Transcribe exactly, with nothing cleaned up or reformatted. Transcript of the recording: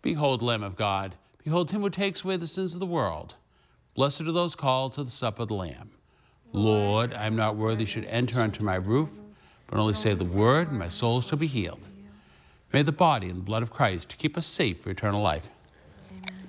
Behold, the Lamb of God. Behold him who takes away the sins of the world. Blessed are those called to the supper of the Lamb. Lord, I am not worthy you should enter under my roof, but only say the word, and my soul shall be healed. May the body and the blood of Christ keep us safe for eternal life.